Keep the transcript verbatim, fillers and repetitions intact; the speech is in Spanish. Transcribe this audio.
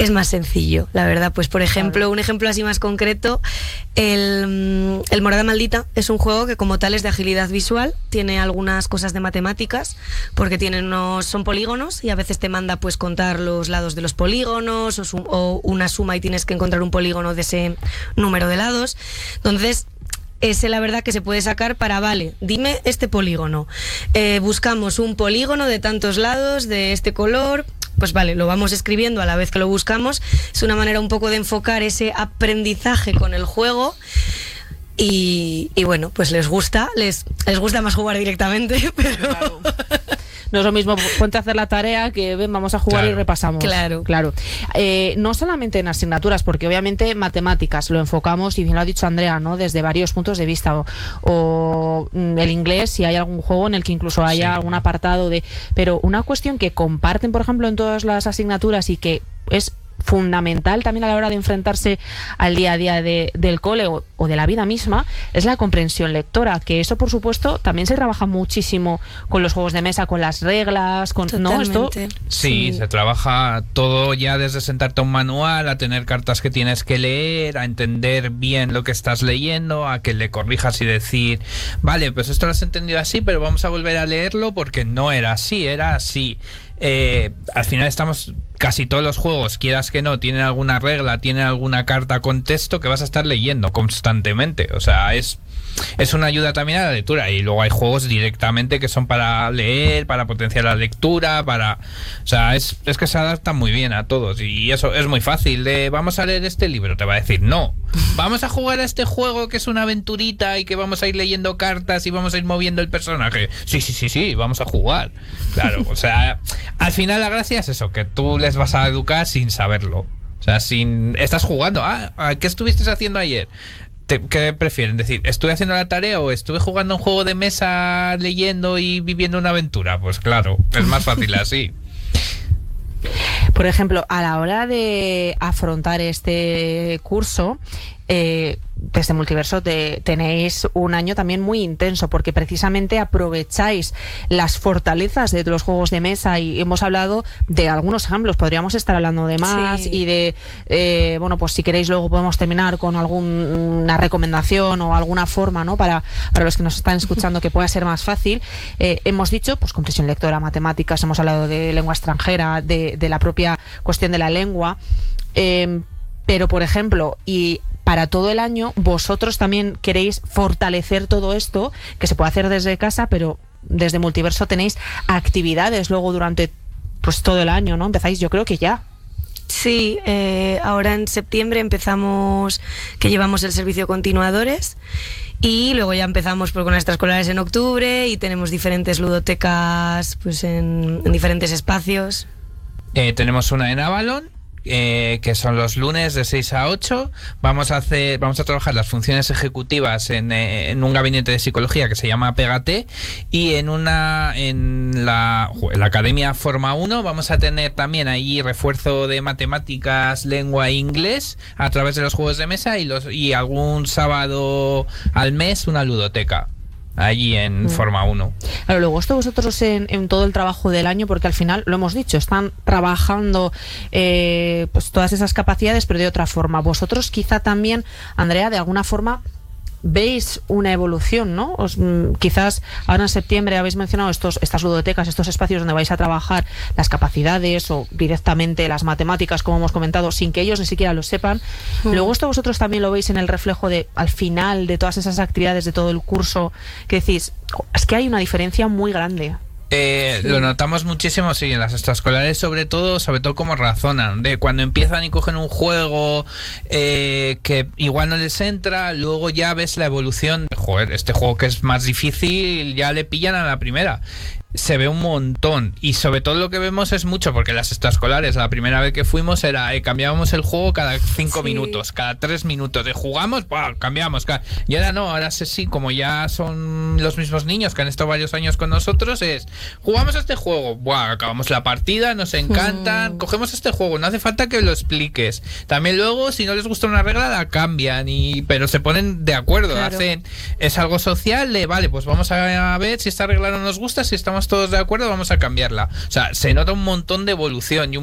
es más sencillo, la verdad. Pues por ejemplo, claro. un ejemplo así más concreto, el, el Morada Maldita es un juego que como tal es de agilidad visual, tiene algunas cosas de matemáticas, porque tiene unos, son polígonos y a veces te manda pues contar los lados de los polígonos o, sum, o una suma y tienes que encontrar un polígono de ese número de lados. Entonces, ese la verdad que se puede sacar para, vale, dime este polígono, eh, buscamos un polígono de tantos lados, de este color, pues vale, lo vamos escribiendo a la vez que lo buscamos. Es una manera un poco de enfocar ese aprendizaje con el juego. Y, y bueno, pues les gusta, les, les gusta más jugar directamente, pero... Claro. No es lo mismo, ponte a hacer la tarea que ven, vamos a jugar claro. y repasamos. Claro. Claro. Eh, no solamente en asignaturas, porque obviamente matemáticas lo enfocamos, y bien lo ha dicho Andrea, ¿no? Desde varios puntos de vista. O, o el inglés, si hay algún juego en el que incluso haya sí. algún apartado de... Pero una cuestión que comparten, por ejemplo, en todas las asignaturas y que es fundamental también a la hora de enfrentarse al día a día de, del cole o, o de la vida misma, es la comprensión lectora, que eso por supuesto también se trabaja muchísimo con los juegos de mesa, con las reglas, con ¿no? Esto, sí, sí, se trabaja todo ya desde sentarte a un manual, a tener cartas que tienes que leer, a entender bien lo que estás leyendo, a que le corrijas y decir, vale, pues esto lo has entendido así, pero vamos a volver a leerlo porque no era así, era así. Eh, al final estamos, casi todos los juegos, quieras que no, tienen alguna regla, tienen alguna carta con texto que vas a estar leyendo constantemente. O sea, es, es una ayuda también a la lectura. Y luego hay juegos directamente que son para leer, para potenciar la lectura, para... O sea, es, es que se adaptan muy bien a todos. Y eso es muy fácil. De, vamos a leer este libro, te va a decir, no. Vamos a jugar a este juego que es una aventurita y que vamos a ir leyendo cartas y vamos a ir moviendo el personaje. Sí, sí, sí, sí, vamos a jugar. Claro, o sea, al final la gracia es eso, que tú les vas a educar sin saberlo. O sea, sin... Estás jugando. Ah, ¿qué estuviste haciendo ayer? Te, ¿Qué prefieren? Decir, ¿estuve haciendo la tarea o estuve jugando un juego de mesa, leyendo y viviendo una aventura? Pues claro, es más fácil así. Por ejemplo, a la hora de afrontar este curso, eh, desde Multiverso te, tenéis un año también muy intenso, porque precisamente aprovecháis las fortalezas de los juegos de mesa, y hemos hablado de algunos ejemplos, podríamos estar hablando de más, sí. y de, eh, bueno, pues si queréis luego podemos terminar con alguna recomendación o alguna forma, ¿no? Para, para los que nos están escuchando que pueda ser más fácil. Eh, hemos dicho, pues comprensión lectora, matemáticas, hemos hablado de lengua extranjera, de, de la propia cuestión de la lengua, eh, pero por ejemplo, y para todo el año, vosotros también queréis fortalecer todo esto, que se puede hacer desde casa, pero desde Multiverso tenéis actividades luego durante pues todo el año, ¿no? Empezáis, yo creo que ya. Sí, eh, ahora en septiembre empezamos, que llevamos el servicio continuadores, y luego ya empezamos pues, con las extraescolares en octubre, y tenemos diferentes ludotecas pues en, en diferentes espacios. Eh, tenemos una en Avalon, Eh, que son los lunes de seis a ocho. Vamos a hacer, vamos a trabajar las funciones ejecutivas en, eh, en un gabinete de psicología que se llama Pégate, y en una en la, en la Academia Forma uno vamos a tener también ahí refuerzo de matemáticas, lengua e inglés a través de los juegos de mesa, y los y algún sábado al mes una ludoteca allí en mm. Forma uno. Claro, luego esto vosotros en, en todo el trabajo del año, porque al final, lo hemos dicho, están trabajando eh, pues todas esas capacidades, pero de otra forma. Vosotros quizá también, Andrea, de alguna forma veis una evolución, ¿no? Os, mm, quizás ahora en septiembre habéis mencionado estos, estas ludotecas, estos espacios donde vais a trabajar las capacidades o directamente las matemáticas, como hemos comentado, sin que ellos ni siquiera lo sepan. Mm. Luego esto vosotros también lo veis en el reflejo de, al final de todas esas actividades de todo el curso, que decís, es que hay una diferencia muy grande. Eh, sí. Lo notamos muchísimo, sí, en las extraescolares, sobre todo, sobre todo cómo razonan, de cuando empiezan y cogen un juego eh, que igual no les entra, luego ya ves la evolución. Joder, este juego que es más difícil, ya le pillan a la primera. Se ve un montón, y sobre todo lo que vemos es mucho, porque las extraescolares la primera vez que fuimos era eh, cambiábamos el juego cada cinco sí. minutos, cada tres minutos de jugamos, ¡pah! Cambiamos, cada... y ahora no, ahora sí, sí, como ya son los mismos niños que han estado varios años con nosotros, es jugamos a este juego, ¡buah! Acabamos la partida, nos encantan, mm. cogemos este juego, no hace falta que lo expliques, también luego si no les gusta una regla la cambian, y pero se ponen de acuerdo, claro. hacen, es algo social de vale, pues vamos a ver si esta regla no nos gusta, si estamos todos de acuerdo, vamos a cambiarla. O sea, se nota un montón de evolución y un